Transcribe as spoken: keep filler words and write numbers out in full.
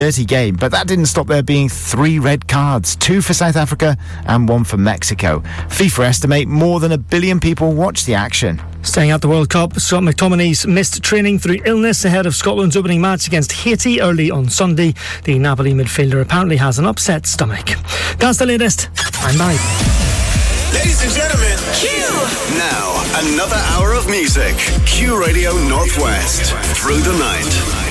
dirty game, but that didn't stop there being three red cards, two for South Africa and one for Mexico. FIFA estimate more than a billion people watched the action. Staying at the World Cup, Scott McTominay's missed training through illness ahead of Scotland's opening match against Haiti early on Sunday. The Napoli midfielder apparently has an upset stomach. That's the latest. I'm Mike. Ladies and gentlemen, Q! Now, another hour of music. Q Radio Northwest. Through the night.